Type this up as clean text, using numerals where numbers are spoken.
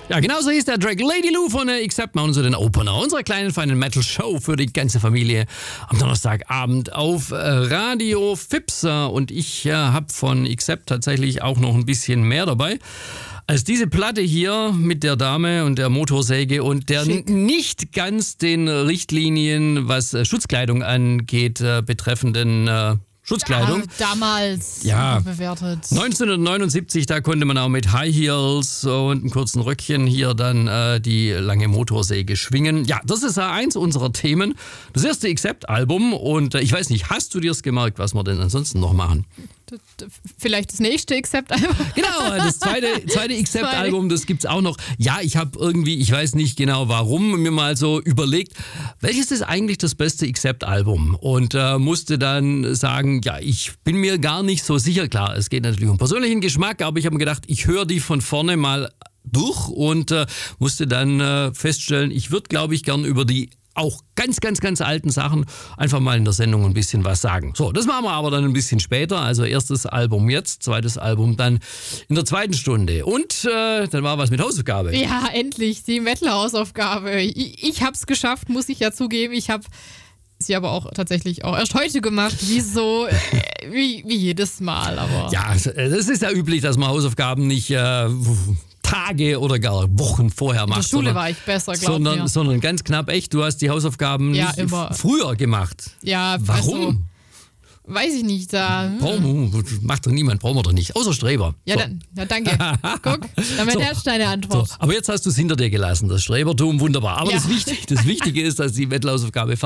Ja, genau so hieß der Track Lady Lou von Accept mal unseren Opener unserer kleinen feinen Metal Show für die ganze Familie am Donnerstagabend auf Radio Fipser. Und ich habe von Accept tatsächlich auch noch ein bisschen mehr dabei als diese Platte hier mit der Dame und der Motorsäge und der nicht ganz den Richtlinien, was Schutzkleidung angeht, betreffenden Schutzkleidung. Damals bewertet. 1979, da konnte man auch mit High Heels und einem kurzen Röckchen hier dann die lange Motorsäge schwingen. Ja, das ist eins unserer Themen. Das erste Accept-Album und ich weiß nicht, hast du dir's gemerkt, was wir denn ansonsten noch machen? Vielleicht das nächste Accept-Album. Genau, das zweite Accept-Album, das gibt's auch noch. Ja, ich habe irgendwie, ich weiß nicht genau warum, mir mal so überlegt, welches ist eigentlich das beste Accept-Album? Und musste dann sagen, ja, ich bin mir gar nicht so sicher. Klar, es geht natürlich um persönlichen Geschmack, aber ich habe mir gedacht, ich höre die von vorne mal durch und musste dann feststellen, ich würde, glaube ich, gern über die auch ganz alten Sachen einfach mal in der Sendung ein bisschen was sagen. So, das machen wir aber dann ein bisschen später. Also erstes Album jetzt, zweites Album dann in der zweiten Stunde. Und dann war was mit Hausaufgabe. Ja, endlich, die Metal-Hausaufgabe. Ich habe es geschafft, muss ich ja zugeben. Ich habe sie aber auch tatsächlich auch erst heute gemacht, wie jedes Mal. Aber ja, das ist ja üblich, dass man Hausaufgaben nicht Tage oder gar Wochen vorher macht. In der Schule war ich besser, glaube ich. Sondern ganz knapp echt, du hast die Hausaufgaben nicht früher gemacht. Ja, warum? Also, weiß ich nicht. Macht doch niemand, brauchen wir doch nicht. Außer Streber. Ja, so. dann, ja danke. Guck, dann wäre erst deine Antwort. So, aber jetzt hast du es hinter dir gelassen, das Strebertum, wunderbar. Aber das Wichtige ist, dass die Metal-Hausaufgabe